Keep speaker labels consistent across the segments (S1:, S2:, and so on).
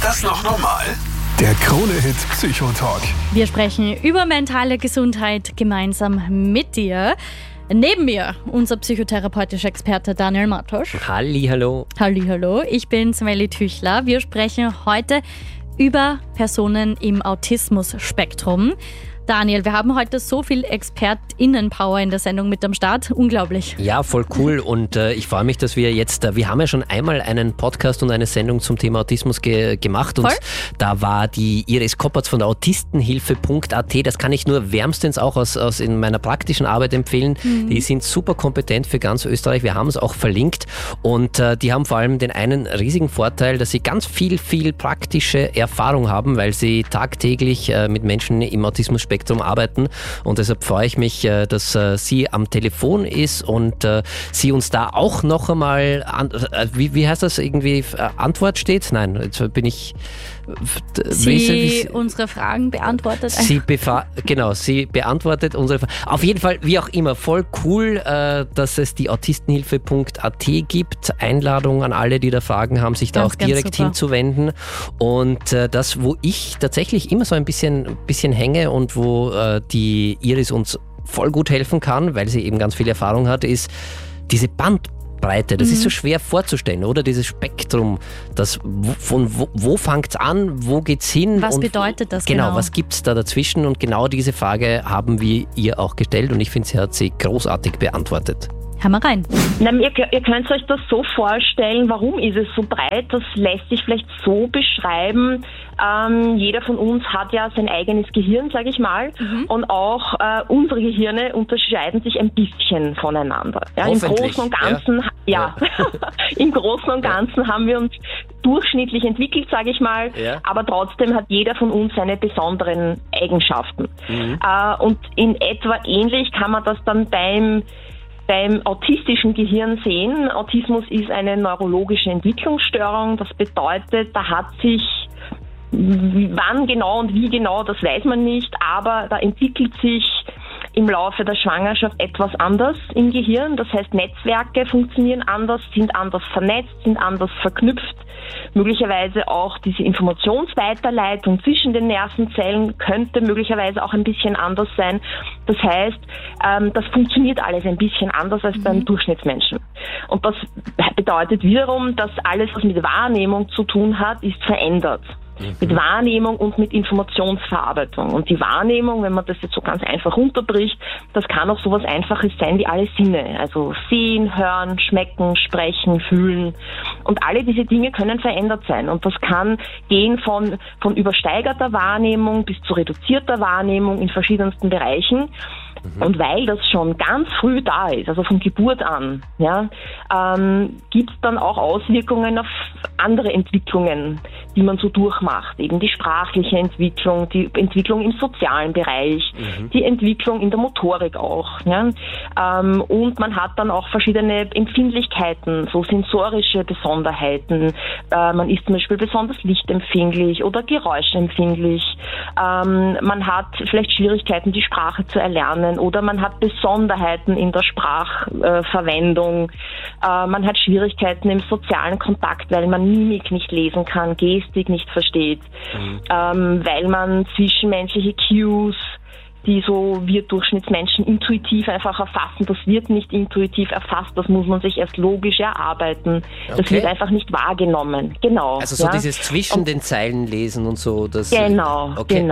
S1: das noch normal? Der Krone-Hit Psychotalk.
S2: Wir sprechen über mentale Gesundheit gemeinsam mit dir. Neben mir unser psychotherapeutischer Experte Daniel Matosch.
S3: Hallihallo.
S2: Hallihallo, ich bin Smelly Tüchler. Wir sprechen heute über Personen im Autismus-Spektrum. Daniel, wir haben heute so viel ExpertInnen-Power in der Sendung mit am Start. Unglaublich.
S3: Ja, voll cool und ich freue mich, dass wir jetzt, wir haben ja schon einmal einen Podcast und eine Sendung zum Thema Autismus gemacht und da war die Iris Koppertz von der Autistenhilfe.at, das kann ich nur wärmstens auch aus in meiner praktischen Arbeit empfehlen. Die sind super kompetent für ganz Österreich, wir haben es auch verlinkt und die haben vor allem den einen riesigen Vorteil, dass sie ganz viel praktische Erfahrung haben, weil sie tagtäglich mit Menschen im Autismus-Spektrum arbeiten und deshalb freue ich mich, dass sie am Telefon ist und sie uns da auch noch einmal, wie heißt das, irgendwie Antwort steht? Nein, jetzt bin ich...
S2: Sie unsere Fragen beantwortet.
S3: Sie beantwortet unsere Fragen. Auf jeden Fall, wie auch immer, voll cool, dass es die Autistenhilfe.at gibt. Einladung an alle, die da Fragen haben, sich da auch direkt hinzuwenden. Und das, wo ich tatsächlich immer so ein bisschen hänge und wo die Iris uns voll gut helfen kann, weil sie eben ganz viel Erfahrung hat, ist diese Bandbreite. Das ist so schwer vorzustellen, oder? Dieses Spektrum, von wo fängt es an, wo geht's hin?
S2: Was bedeutet das genau?
S3: Was gibt's da dazwischen? Und genau diese Frage haben wir ihr auch gestellt und ich finde, sie hat sie großartig beantwortet.
S2: Hör mal rein.
S4: Ihr könnt euch das so vorstellen, warum ist es so breit? Das lässt sich vielleicht so beschreiben. Jeder von uns hat ja sein eigenes Gehirn, sage ich mal. Und auch unsere Gehirne unterscheiden sich ein bisschen voneinander. Ja, im Großen und Ganzen, im Großen und Ganzen haben wir uns durchschnittlich entwickelt, sage ich mal. Ja. Aber trotzdem hat jeder von uns seine besonderen Eigenschaften. Und in etwa ähnlich kann man das dann beim autistischen Gehirn sehen. Autismus ist eine neurologische Entwicklungsstörung. Das bedeutet, da hat sich, wann genau und wie genau, das weiß man nicht, aber da entwickelt sich im Laufe der Schwangerschaft etwas anders im Gehirn. Das heißt, Netzwerke funktionieren anders, sind anders vernetzt, sind anders verknüpft. Möglicherweise auch diese Informationsweiterleitung zwischen den Nervenzellen könnte möglicherweise auch ein bisschen anders sein. Das heißt, das funktioniert alles ein bisschen anders als beim Durchschnittsmenschen. Und das bedeutet wiederum, dass alles, was mit Wahrnehmung zu tun hat, ist verändert. Mit Wahrnehmung und mit Informationsverarbeitung. Und die Wahrnehmung, wenn man das jetzt so ganz einfach runterbricht, das kann auch sowas Einfaches sein wie alle Sinne. Also sehen, hören, schmecken, sprechen, fühlen. Und alle diese Dinge können verändert sein. Und das kann gehen von übersteigerter Wahrnehmung bis zu reduzierter Wahrnehmung in verschiedensten Bereichen. Und weil das schon ganz früh da ist, also von Geburt an, gibt es dann auch Auswirkungen auf andere Entwicklungen, die man so durchmacht. Eben die sprachliche Entwicklung, die Entwicklung im sozialen Bereich, die Entwicklung in der Motorik auch. Ja? Und man hat dann auch verschiedene Empfindlichkeiten, so sensorische Besonderheiten. Man ist zum Beispiel besonders lichtempfindlich oder geräuschempfindlich. Man hat vielleicht Schwierigkeiten, die Sprache zu erlernen, oder man hat Besonderheiten in der Sprachverwendung. Man hat Schwierigkeiten im sozialen Kontakt, weil man Mimik nicht lesen kann, Gestik nicht versteht, weil man zwischenmenschliche Cues, die so wir Durchschnittsmenschen intuitiv einfach erfassen. Das wird nicht intuitiv erfasst, das muss man sich erst logisch erarbeiten. Das wird einfach nicht wahrgenommen. Genau.
S3: Also so dieses zwischen den Zeilen lesen und so. Das,
S4: genau.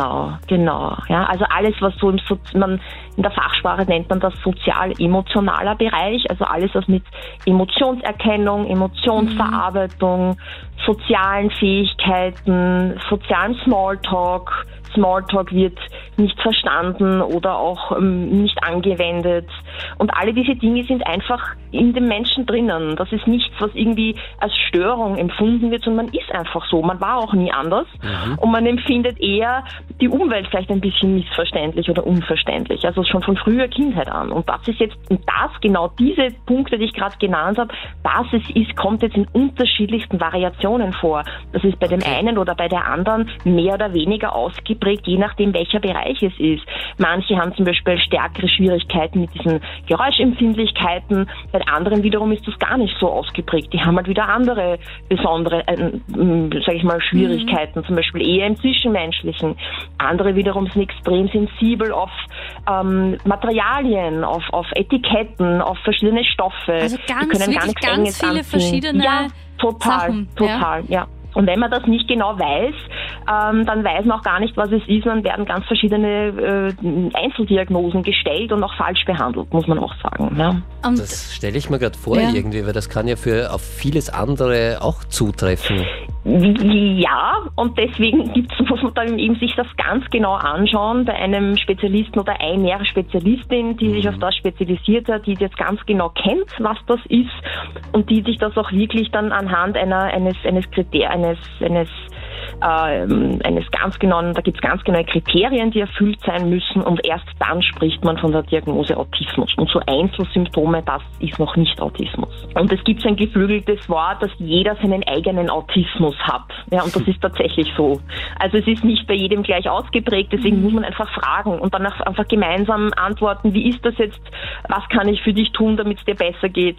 S4: Ja, also alles, was so in der Fachsprache nennt man das sozial-emotionaler Bereich, also alles, was mit Emotionserkennung, Emotionsverarbeitung, sozialen Fähigkeiten, sozialem Smalltalk wird nicht verstanden oder auch nicht angewendet. Und alle diese Dinge sind einfach in dem Menschen drinnen. Das ist nichts, was irgendwie als Störung empfunden wird, sondern man ist einfach so. Man war auch nie anders. Und man empfindet eher die Umwelt vielleicht ein bisschen missverständlich oder unverständlich. Also schon von früher Kindheit an. Und das ist jetzt, genau diese Punkte, die ich gerade genannt habe, kommt jetzt in unterschiedlichsten Variationen vor. Das ist bei dem einen oder bei der anderen mehr oder weniger ausgeprägt ausgeprägt, je nachdem, welcher Bereich es ist. Manche haben zum Beispiel stärkere Schwierigkeiten mit diesen Geräuschempfindlichkeiten, bei anderen wiederum ist das gar nicht so ausgeprägt. Die haben halt wieder andere besondere, sage ich mal, Schwierigkeiten, zum Beispiel eher im Zwischenmenschlichen. Andere wiederum sind extrem sensibel auf Materialien, auf Etiketten, auf verschiedene Stoffe.
S2: Also ganz viele verschiedene Sachen.
S4: Total, ja. Und wenn man das nicht genau weiß, dann weiß man auch gar nicht, was es ist. Dann werden ganz verschiedene Einzeldiagnosen gestellt und auch falsch behandelt, muss man auch sagen. Ja.
S2: Und
S3: das stelle ich mir gerade vor irgendwie, weil das kann ja auf vieles andere auch zutreffen.
S4: Ja, und deswegen muss man dann eben sich das ganz genau anschauen bei einem Spezialisten oder einer Spezialistin, die sich auf das spezialisiert hat, die das ganz genau kennt, was das ist und die sich das auch wirklich dann anhand eines ganz genauen, da gibt es ganz genaue Kriterien, die erfüllt sein müssen und erst dann spricht man von der Diagnose Autismus. Und so Einzelsymptome, das ist noch nicht Autismus. Und es gibt so ein geflügeltes Wort, dass jeder seinen eigenen Autismus hat. Ja, und das ist tatsächlich so. Also es ist nicht bei jedem gleich ausgeprägt, deswegen muss man einfach fragen und dann einfach gemeinsam antworten, wie ist das jetzt, was kann ich für dich tun, damit es dir besser geht?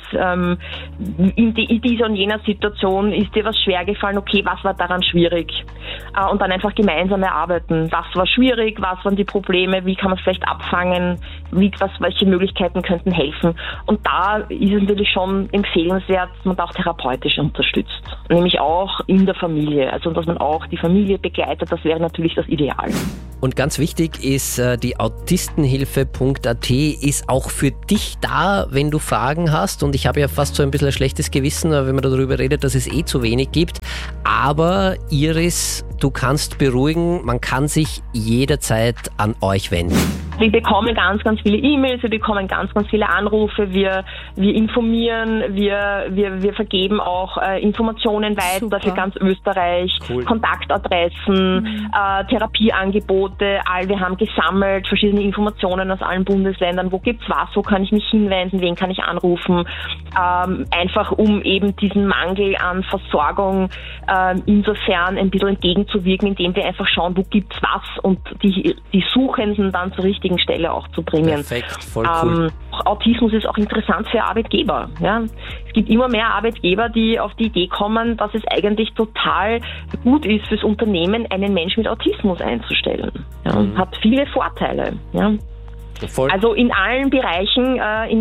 S4: In dieser und jener Situation ist dir was schwer gefallen, okay, was war daran schwierig? Und dann einfach gemeinsam erarbeiten. Was war schwierig, was waren die Probleme, wie kann man es vielleicht abfangen, welche Möglichkeiten könnten helfen. Und da ist es natürlich schon empfehlenswert, dass man da auch therapeutisch unterstützt. Nämlich auch in der Familie. Also dass man auch die Familie begleitet, das wäre natürlich das Ideal.
S3: Und ganz wichtig ist, die Autistenhilfe.at ist auch für dich da, wenn du Fragen hast. Und ich habe ja fast so ein bisschen ein schlechtes Gewissen, wenn man darüber redet, dass es zu wenig gibt. Aber Iris, du kannst beruhigen, man kann sich jederzeit an euch wenden.
S4: Wir bekommen ganz, ganz viele E-Mails, wir bekommen ganz, ganz viele Anrufe, wir informieren, wir vergeben auch Informationen weiter für ganz Österreich, Kontaktadressen, Therapieangebote, wir haben gesammelt verschiedene Informationen aus allen Bundesländern, wo gibt's was, wo kann ich mich hinwenden, wen kann ich anrufen, einfach um eben diesen Mangel an Versorgung insofern ein bisschen entgegenzuwirken, indem wir einfach schauen, wo gibt's was und die Suchenden dann zur richtigen Stelle auch zu bringen.
S3: Perfekt, voll cool.
S4: Autismus ist auch interessant für Arbeitgeber. Ja. Es gibt immer mehr Arbeitgeber, die auf die Idee kommen, dass es eigentlich total gut ist fürs Unternehmen, einen Menschen mit Autismus einzustellen. Ja. Hat viele Vorteile. Ja.
S3: Voll.
S4: Also in allen Bereichen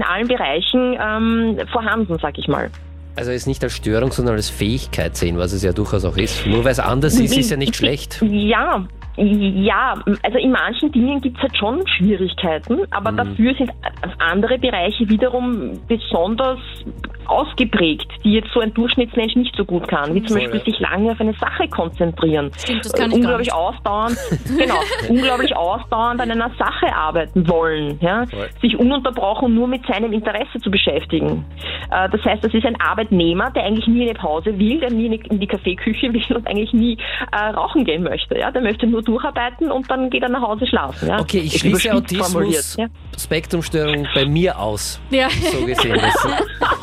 S4: vorhanden, sag ich mal.
S3: Also es nicht als Störung, sondern als Fähigkeit sehen, was es ja durchaus auch ist. Nur weil es anders ist ja nicht schlecht.
S4: Ja, also in manchen Dingen gibt es halt schon Schwierigkeiten, aber dafür sind andere Bereiche wiederum besonders ausgeprägt, die jetzt so ein Durchschnittsmensch nicht so gut kann, wie zum Beispiel sich lange auf eine Sache konzentrieren.
S2: Stimmt, das kann ich
S4: unglaublich ausdauernd an einer Sache arbeiten wollen, ja? Sich ununterbrochen nur mit seinem Interesse zu beschäftigen. Das heißt, das ist ein Arbeitnehmer, der eigentlich nie in eine Pause will, der nie in die Kaffeeküche will und eigentlich nie rauchen gehen möchte. Ja? Der möchte nur durcharbeiten und dann geht er nach Hause schlafen. Ja?
S3: Okay, ich schließe Autismus, Spektrumstörung bei mir aus.
S2: Ja.
S3: So gesehen.